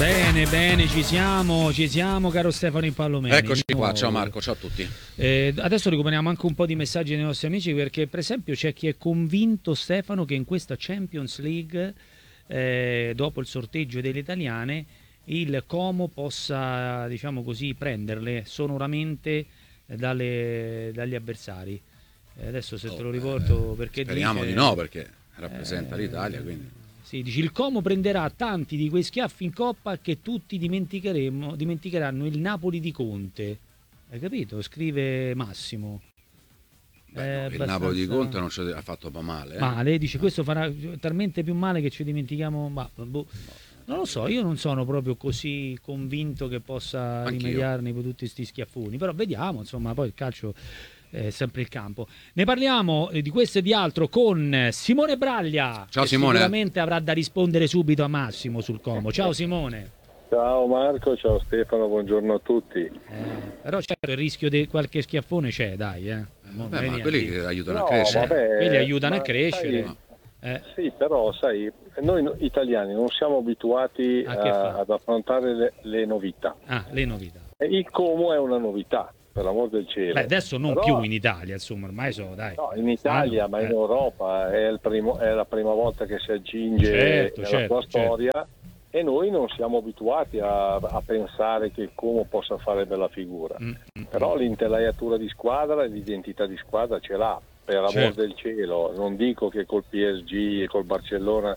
Bene, bene, ci siamo, caro Stefano Impallomeni. Eccoci qua, ciao Marco, ciao a tutti. Adesso recuperiamo anche un po' di messaggi dei nostri amici, perché per esempio c'è chi è convinto, Stefano, che in questa Champions League, dopo il sorteggio delle italiane, il Como possa, diciamo così, prenderle sonoramente dagli avversari. Adesso se te lo riporto, perché speriamo dice, di no, perché rappresenta l'Italia, quindi. Sì, dici, il Como prenderà tanti di quei schiaffi in coppa che tutti dimenticheranno il Napoli di Conte. Hai capito? Scrive Massimo. Beh, no, il Napoli di Conte non ci ha fatto male. Male, dice, questo farà talmente più male che ci dimentichiamo. Non lo so, io non sono proprio così convinto che possa rimediarne per tutti questi schiaffoni, però vediamo, insomma, poi il calcio è sempre il campo. Ne parliamo di questo e di altro con Simone Braglia. Ciao che Simone. Sicuramente avrà da rispondere subito a Massimo sul Como. Ciao Simone. Ciao Marco, ciao Stefano, buongiorno a tutti. Però certo il rischio di qualche schiaffone c'è, dai. Ma quelli che aiutano a crescere. Quelli aiutano a crescere. Sì, però sai, noi italiani non siamo abituati ad affrontare le novità. Le novità. E il Como è una novità, per l'amor del cielo. Adesso non più in Italia, insomma, ormai dai. No, in Italia, ma in Europa è la prima volta che si aggiunge nella sua storia. E noi non siamo abituati a pensare che il Como possa fare bella figura. Però l'intelaiatura di squadra e l'identità di squadra ce l'ha, per amor del cielo. Non dico che col PSG e col Barcellona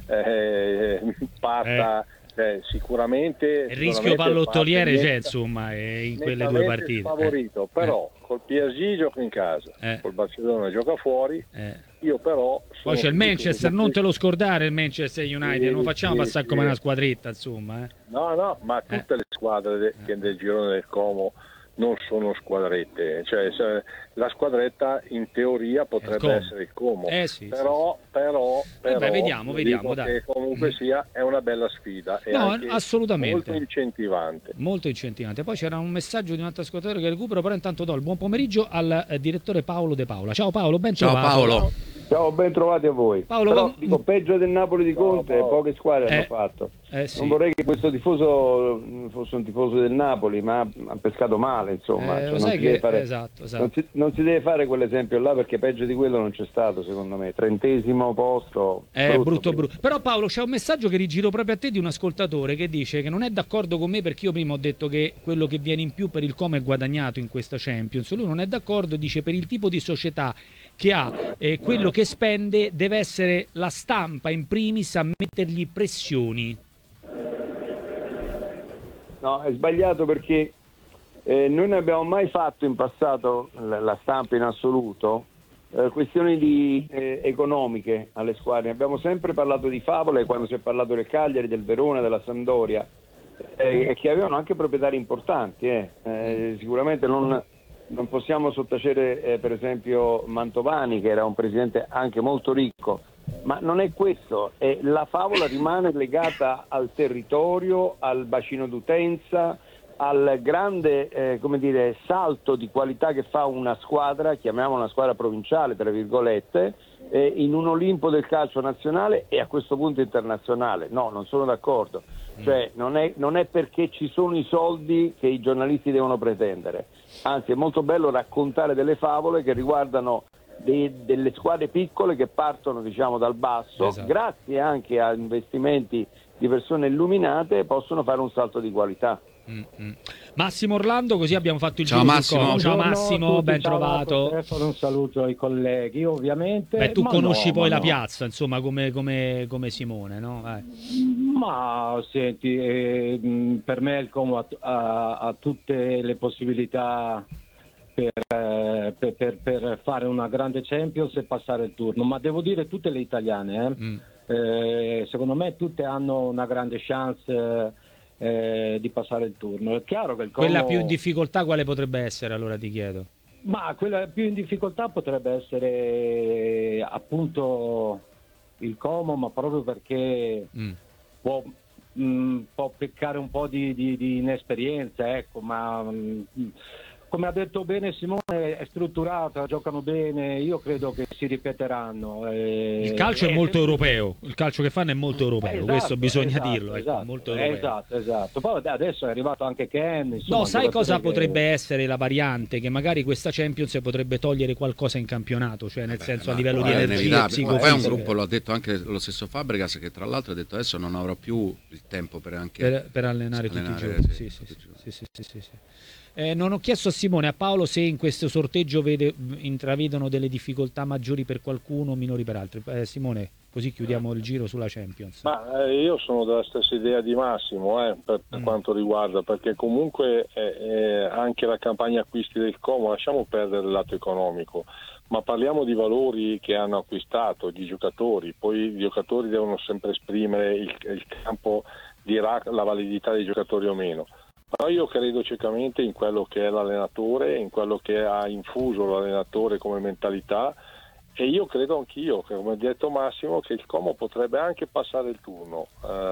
parta sicuramente. Il rischio pallottoliere c'è, insomma, in quelle due partite. Favorito, però col PSG gioca in casa, col Barcellona gioca fuori. Io però poi c'è il Manchester, non te lo scordare il Manchester United, non facciamo passare come una squadretta, insomma. No, ma tutte le squadre del girone del Como non sono squadrette, cioè la squadretta in teoria potrebbe essere il Como, però vediamo dai. Che comunque sia è una bella sfida e anche assolutamente molto incentivante. Poi c'era un messaggio di un altro ascoltatore che recupero, però intanto do il buon pomeriggio al direttore Paolo De Paola. Ciao Paolo, ben trovato. Ciao Paolo. Ciao, ben trovati a voi. Paolo, però, dico, peggio del Napoli di Conte, poche squadre hanno fatto. Non vorrei che questo tifoso fosse un tifoso del Napoli, ma ha pescato male, insomma. Non si deve fare quell'esempio là, perché peggio di quello non c'è stato, secondo me. 30° posto. Brutto. Però Paolo, c'è un messaggio che rigiro proprio a te di un ascoltatore che dice che non è d'accordo con me, perché io prima ho detto che quello che viene in più per il Como è guadagnato in questa Champions. Lui non è d'accordo, dice, per il tipo di società che ha, quello che spende deve essere la stampa in primis a mettergli pressioni. No, è sbagliato, perché noi non abbiamo mai fatto in passato, la stampa in assoluto, questioni economiche alle squadre. Abbiamo sempre parlato di favole quando si è parlato del Cagliari, del Verona, della Sampdoria, che avevano anche proprietari importanti. Sicuramente non possiamo sottacere per esempio Mantovani, che era un presidente anche molto ricco, ma non è questo. La favola rimane legata al territorio, al bacino d'utenza, al grande salto di qualità che fa una squadra, chiamiamola una squadra provinciale tra virgolette, in un Olimpo del calcio nazionale e a questo punto internazionale. No, non sono d'accordo. Cioè non è perché ci sono i soldi che i giornalisti devono pretendere. Anzi, è molto bello raccontare delle favole che riguardano delle squadre piccole che partono, diciamo, dal basso, grazie anche a investimenti di persone illuminate, possono fare un salto di qualità. Massimo Orlando, così abbiamo fatto il ciao giro Massimo. Ciao Massimo, ben trovato. Stefano, un saluto ai colleghi, ovviamente. Tu conosci poi la piazza, insomma, come Simone, no? Ma senti, per me il Como ha tutte le possibilità per fare una grande Champions e passare il turno, ma devo dire tutte le italiane, secondo me tutte hanno una grande chance di passare il turno. È chiaro che il Como... Quella più in difficoltà quale potrebbe essere, allora ti chiedo? Ma quella più in difficoltà potrebbe essere appunto il Como, ma proprio perché può peccare un po' di inesperienza, ecco, ma come ha detto bene Simone, è strutturata, giocano bene, io credo che si ripeteranno. Il calcio è molto europeo, il calcio che fanno è molto europeo, esatto, questo bisogna esatto, dirlo, esatto, molto europeo. Esatto. Poi adesso è arrivato anche Ken. Insomma, No, sai cosa potrebbe essere la variante? Che magari questa Champions potrebbe togliere qualcosa in campionato, cioè nel senso a livello di energia psicofisica. Poi è un gruppo, lo ha detto anche lo stesso Fabregas, che tra l'altro ha detto adesso non avrò più il tempo per allenare tutti i giorni. Sì. Non ho chiesto a Simone, a Paolo, se in questo sorteggio intravedono delle difficoltà maggiori per qualcuno o minori per altri. Simone, così chiudiamo il giro sulla Champions. Ma io sono della stessa idea di Massimo per quanto riguarda, perché comunque anche la campagna acquisti del Como, lasciamo perdere il lato economico, ma parliamo di valori che hanno acquistato, di giocatori, poi i giocatori devono sempre esprimere, il campo dirà la validità dei giocatori o meno. Però io credo ciecamente in quello che è l'allenatore, in quello che ha infuso l'allenatore come mentalità, e io credo anch'io, che come ha detto Massimo, che il Como potrebbe anche passare il turno,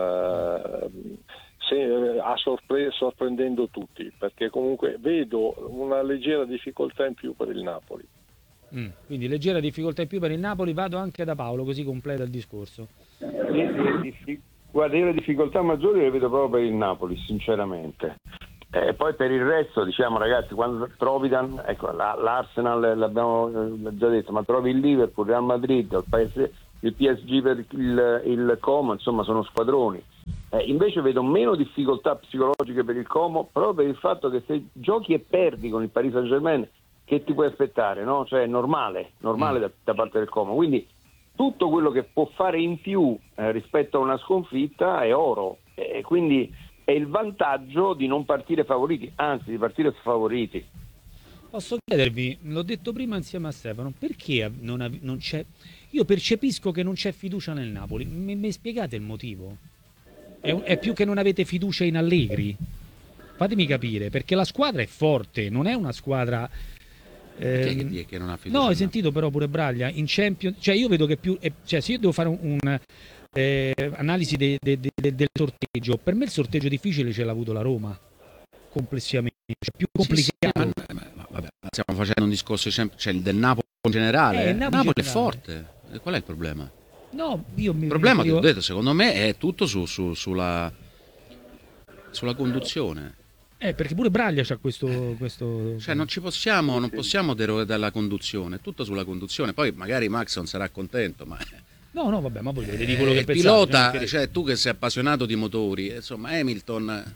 sorprendendo tutti, perché comunque vedo una leggera difficoltà in più per il Napoli. Quindi leggera difficoltà in più per il Napoli. Vado anche da Paolo, così completa il discorso. Guarda, io le difficoltà maggiori le vedo proprio per il Napoli, sinceramente. Poi per il resto, diciamo, ragazzi, quando trovi l'Arsenal, l'abbiamo già detto, ma trovi il Liverpool, il Real Madrid, il PSG per il Como, insomma sono squadroni. Invece vedo meno difficoltà psicologiche per il Como, proprio per il fatto che se giochi e perdi con il Paris Saint-Germain, che ti puoi aspettare, no? Cioè è normale da parte del Como. Quindi tutto quello che può fare in più rispetto a una sconfitta è oro, quindi è il vantaggio di non partire favoriti, anzi di partire favoriti. Posso chiedervi, l'ho detto prima insieme a Stefano, perché non c'è, io percepisco che non c'è fiducia nel Napoli, mi spiegate il motivo? È più che non avete fiducia in Allegri? Fatemi capire, perché la squadra è forte, non è una squadra... che non ha fiducia? No, hai sentito però pure Braglia in Champions, cioè io vedo che più, cioè se io devo fare un analisi del sorteggio, per me il sorteggio difficile ce l'ha avuto la Roma complessivamente, cioè più complicato. Vabbè, stiamo facendo un discorso cioè del Napoli in generale. Il Napoli è forte, qual è il problema? No, il problema che ho detto, secondo me, è tutto sulla conduzione. Perché pure Braglia c'ha questo... Cioè non possiamo derogare dalla conduzione, tutto sulla conduzione. Poi magari Max non sarà contento, ma... No, vabbè, ma voi vedete di quello che pensate. Il pilota, cioè tu che sei appassionato di motori, insomma, Hamilton,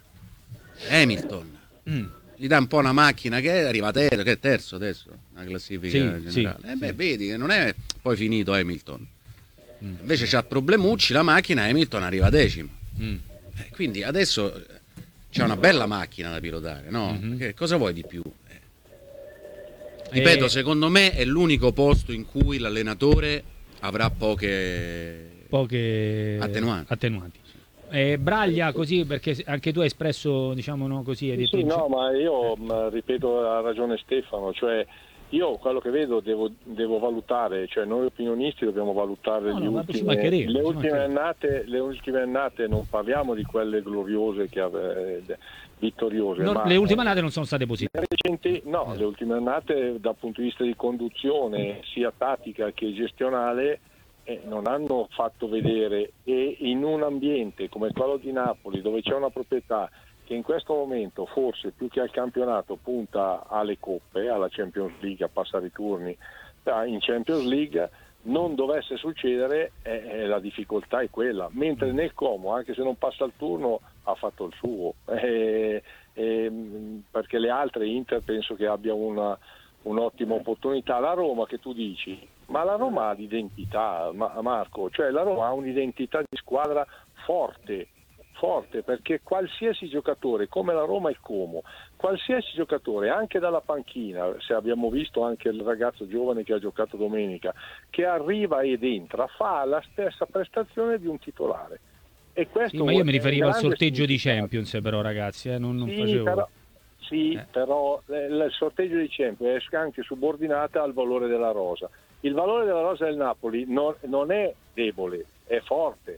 gli dà un po' una macchina che arriva terzo adesso, la classifica generale. Vedi che non è poi finito Hamilton. Invece c'ha problemucci la macchina, Hamilton arriva decimo. Quindi adesso... c'è una bella macchina da pilotare, no? Che cosa vuoi di più? Ripeto, secondo me è l'unico posto in cui l'allenatore avrà poche attenuanti. Braglia, così, perché anche tu hai espresso, diciamo, no, così hai detto. Sì, no, ma io ripeto, ha ragione Stefano, cioè io quello che vedo devo valutare, cioè noi opinionisti dobbiamo valutare le ultime annate, non parliamo di quelle gloriose vittoriose. No, le ultime annate non sono state positive. Le ultime annate dal punto di vista di conduzione, sia tattica che gestionale, non hanno fatto vedere, e in un ambiente come quello di Napoli, dove c'è una proprietà che in questo momento forse più che al campionato punta alle coppe, alla Champions League, a passare i turni in Champions League, non dovesse succedere, la difficoltà è quella, mentre nel Como, anche se non passa il turno, ha fatto il suo, perché le altre, Inter penso che abbia un'ottima opportunità. La Roma, che tu dici, ma la Roma ha l'identità, Marco, cioè la Roma ha un'identità di squadra forte, perché qualsiasi giocatore, come la Roma e il Como, qualsiasi giocatore, anche dalla panchina, se abbiamo visto anche il ragazzo giovane che ha giocato domenica, che arriva ed entra, fa la stessa prestazione di un titolare. E questo ma io mi riferivo al sorteggio di Champions, però ragazzi, non facevo... Però il sorteggio di Champions è anche subordinata al valore della rosa. Il valore della rosa del Napoli non è debole, è forte.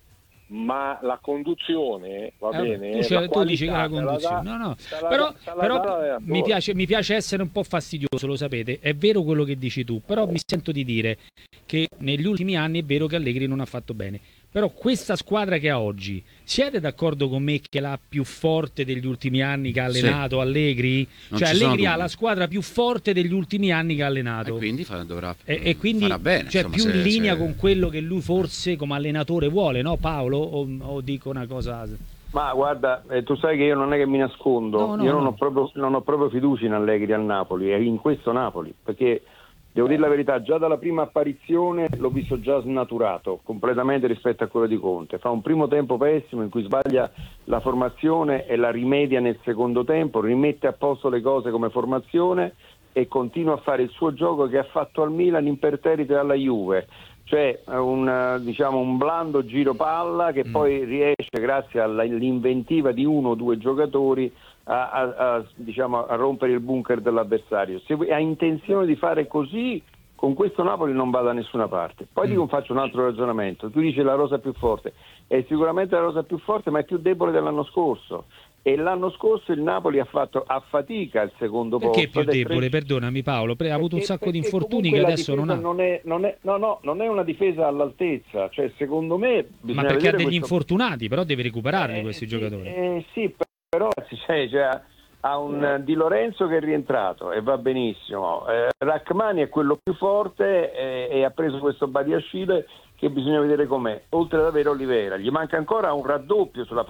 ma la conduzione va bene. Tu dici che la conduzione, però mi piace essere un po' fastidioso, lo sapete, è vero quello che dici tu, però mi sento di dire che negli ultimi anni è vero che Allegri non ha fatto bene. Però questa squadra che ha oggi, siete d'accordo con me che è la più forte degli ultimi anni che ha allenato Allegri? Cioè Allegri ha la squadra più forte degli ultimi anni che ha allenato. E quindi quindi farà bene. Cioè più in linea con quello che lui forse come allenatore vuole, no Paolo? O dico una cosa... Ma guarda, tu sai che io non è che mi nascondo, non ho proprio fiducia in Allegri al Napoli, e in questo Napoli, perché... Devo dire la verità, già dalla prima apparizione l'ho visto già snaturato completamente rispetto a quello di Conte. Fa un primo tempo pessimo in cui sbaglia la formazione e la rimedia nel secondo tempo, rimette a posto le cose come formazione e continua a fare il suo gioco che ha fatto al Milan imperterrite alla Juve. Cioè un blando giro palla che poi riesce, grazie all'inventiva di uno o due giocatori, a rompere il bunker dell'avversario. Se ha intenzione di fare così, con questo Napoli non va da nessuna parte. Poi faccio un altro ragionamento. Tu dici la rosa più forte, è sicuramente la rosa più forte, ma è più debole dell'anno scorso. E l'anno scorso il Napoli ha fatto a fatica il secondo posto. Perché è più debole? Perdonami Paolo, ha avuto un sacco di infortuni che adesso non ha. Non è una difesa all'altezza, cioè secondo me ma perché ha degli infortunati, però deve recuperarli questi giocatori. Sì, però ha un Di Lorenzo che è rientrato e va benissimo, Rachmani è quello più forte e ha preso questo Badiashile che bisogna vedere com'è, oltre ad avere Olivera. Gli manca ancora un raddoppio sulla